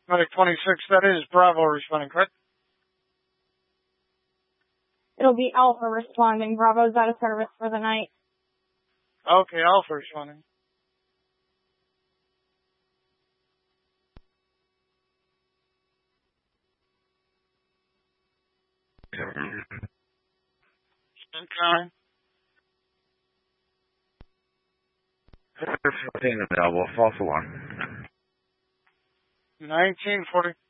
Medic 26, that is Bravo responding, correct? It'll be Alpha responding. Bravo's out of service for the night. Okay, Alpha responding. Incoming. 14 available, false alarm. 1940.